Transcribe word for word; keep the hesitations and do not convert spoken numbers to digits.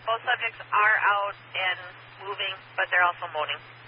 both subjects are out and moving, but they're also moaning.